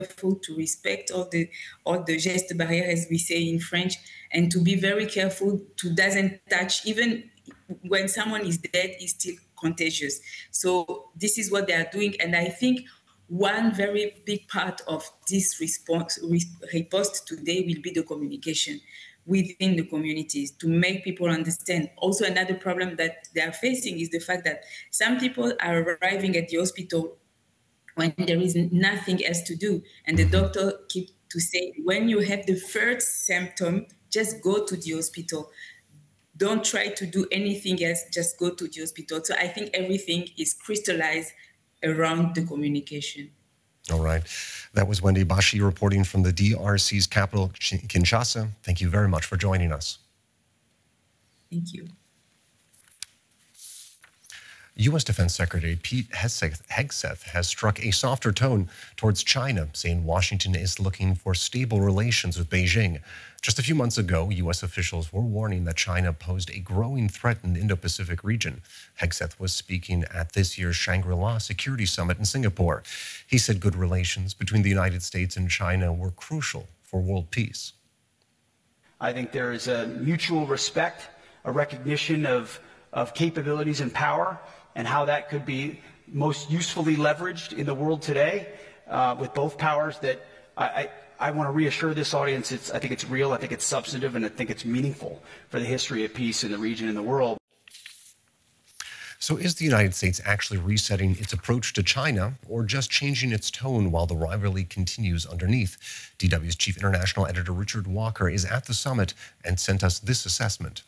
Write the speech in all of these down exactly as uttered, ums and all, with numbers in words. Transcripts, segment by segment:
careful to respect all the all the gestes barrières, as we say in French, and to be very careful to doesn't touch. Even when someone is dead, is still contagious. So this is what they are doing, and I think one very big part of this response riposte today will be the communication within the communities to make people understand. Also, another problem that they are facing is the fact that some people are arriving at the hospital when there is nothing else to do. And the doctor keeps to say, when you have the first symptom, just go to the hospital. Don't try to do anything else, just go to the hospital. So I think everything is crystallized around the communication. All right. That was Wendy Bashi reporting from the D R C's capital, Kinshasa. Thank you very much for joining us. Thank you. U S Defense Secretary Pete Hegseth has struck a softer tone towards China, saying Washington is looking for stable relations with Beijing. Just a few months ago, U S officials were warning that China posed a growing threat in the Indo-Pacific region. Hegseth was speaking at this year's Shangri-La Security Summit in Singapore. He said good relations between the United States and China were crucial for world peace. I think there is a mutual respect, a recognition of, of capabilities and power, and how that could be most usefully leveraged in the world today uh, with both powers. That I, I, I want to reassure this audience, it's, I think it's real, I think it's substantive, and I think it's meaningful for the history of peace in the region and the world. So is the United States actually resetting its approach to China, or just changing its tone while the rivalry continues underneath? D W's chief international editor Richard Walker is at the summit and sent us this assessment.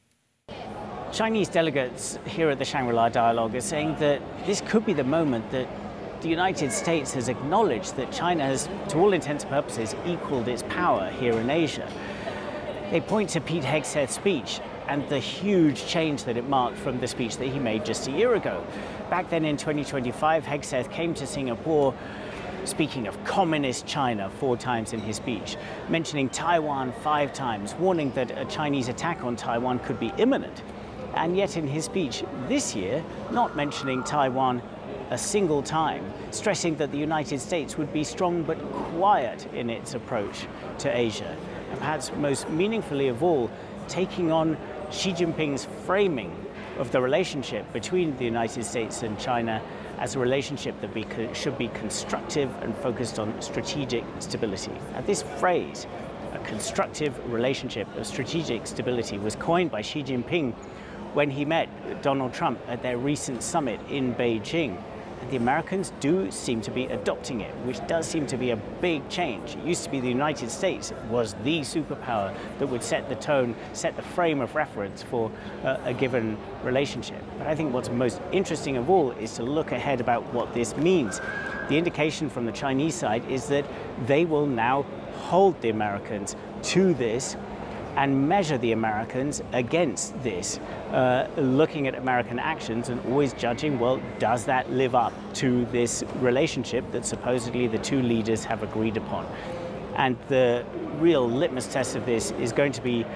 Chinese delegates here at the Shangri-La Dialogue are saying that this could be the moment that the United States has acknowledged that China has, to all intents and purposes, equaled its power here in Asia. They point to Pete Hegseth's speech and the huge change that it marked from the speech that he made just a year ago. Back then in twenty twenty-five, Hegseth came to Singapore speaking of communist China four times in his speech, mentioning Taiwan five times, warning that a Chinese attack on Taiwan could be imminent. And yet in his speech this year, not mentioning Taiwan a single time, stressing that the United States would be strong but quiet in its approach to Asia. And perhaps most meaningfully of all, taking on Xi Jinping's framing of the relationship between the United States and China as a relationship that be, should be constructive and focused on strategic stability. Now, this phrase, a constructive relationship of strategic stability, was coined by Xi Jinping when he met Donald Trump at their recent summit in Beijing. And the Americans do seem to be adopting it, which does seem to be a big change. It used to be the United States was the superpower that would set the tone, set the frame of reference for uh, a given relationship. But I think what's most interesting of all is to look ahead about what this means. The indication from the Chinese side is that they will now hold the Americans to this and measure the Americans against this, uh, looking at American actions and always judging, well, does that live up to this relationship that supposedly the two leaders have agreed upon? And the real litmus test of this is going to be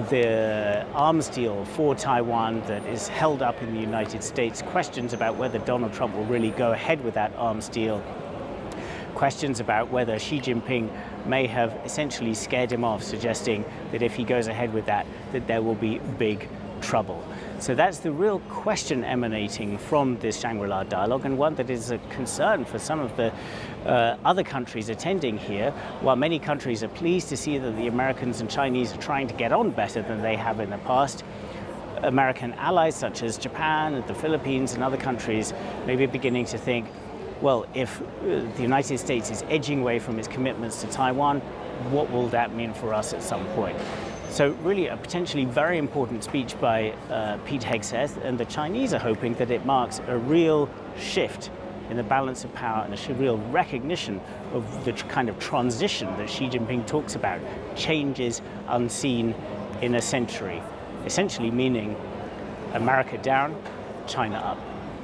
the arms deal for Taiwan that is held up in the United States, questions about whether Donald Trump will really go ahead with that arms deal, questions about whether Xi Jinping may have essentially scared him off, suggesting that if he goes ahead with that, that there will be big trouble. So that's the real question emanating from this Shangri-La Dialogue, and one that is a concern for some of the uh, other countries attending here. While many countries are pleased to see that the Americans and Chinese are trying to get on better than they have in the past, American allies such as Japan, the Philippines and other countries may be beginning to think, well, if the United States is edging away from its commitments to Taiwan, what will that mean for us at some point? So really a potentially very important speech by uh, Pete Hegseth, and the Chinese are hoping that it marks a real shift in the balance of power and a real recognition of the kind of transition that Xi Jinping talks about, changes unseen in a century, essentially meaning America down, China up.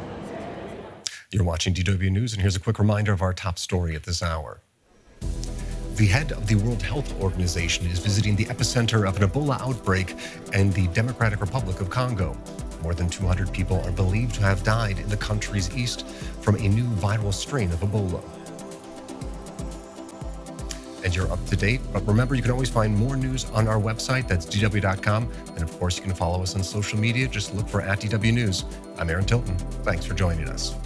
You're watching D W News, and here's a quick reminder of our top story at this hour. The head of the World Health Organization is visiting the epicenter of an Ebola outbreak in the Democratic Republic of Congo. More than two hundred people are believed to have died in the country's east from a new viral strain of Ebola. and you're up to date. But remember, you can always find more news on our website. That's D W dot com. And of course, you can follow us on social media. Just look for at D W News. I'm Aaron Tilton. Thanks for joining us.